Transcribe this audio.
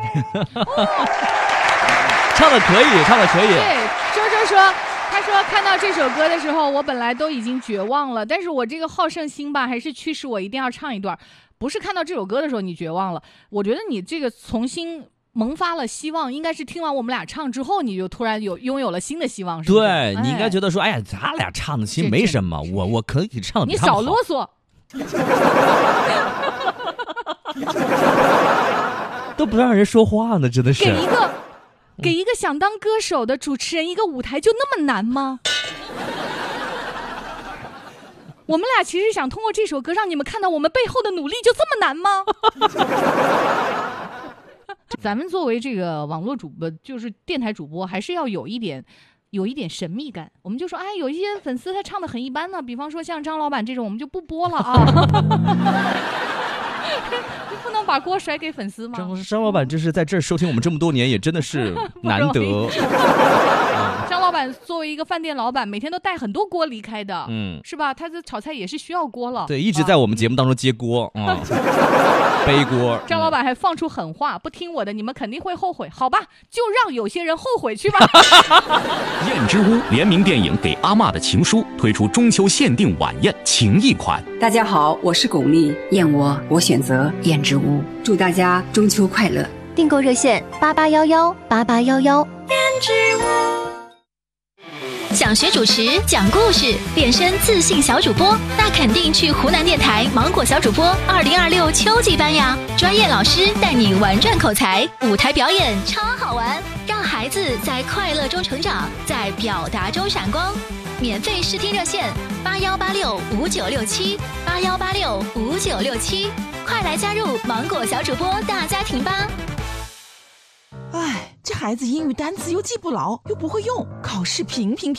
唱的可以，唱的可以。 对，周说。他说看到这首歌的时候，我本来都已经绝望了，但是我这个好胜心吧，还是驱使我一定要唱一段。不是看到这首歌的时候你绝望了，我觉得你这个重新萌发了希望，应该是听完我们俩唱之后，你就突然拥有了新的希望，是不是？ 对，你应该觉得说，哎呀，咱俩唱的其实没什么，我可以唱的比他们好。 你少啰嗦。 都不让人说话呢，真的是。 给一个想当歌手的主持人一个舞台就那么难吗？我们俩其实想通过这首歌让你们看到我们背后的努力，就这么难吗？咱们作为这个网络主播，就是电台主播，还是要有一点神秘感。我们就说，哎，有一些粉丝他唱的很一般呢，比方说像张老板这种，我们就不播了啊。你不能把锅甩给粉丝吗？ 张老板这是在这儿收听我们这么多年，也真的是难得。 张老板作为一个饭店老板，每天都带很多锅离开的，是吧？他的炒菜也是需要锅了。 对，一直在我们节目当中接锅背锅。 张老板还放出狠话，不听我的，你们肯定会后悔。好吧，就让有些人后悔去吧。 燕之屋联名电影《给阿嬷的情书》推出中秋限定晚宴情谊款。 大家好，我是巩俐，燕我选择燕之屋，祝大家中秋快乐。 订购热线88118811。燕之屋。想学主持、讲故事、变身自信小主播，那肯定去湖南电台芒果小主播2026秋季班呀！专业老师带你玩转口才，舞台表演超好玩，让孩子在快乐中成长，在表达中闪光。免费试听热线81865967，81865967，快来加入芒果小主播大家庭吧！ 哎，这孩子英语单词又记不牢，又不会用，考试平平。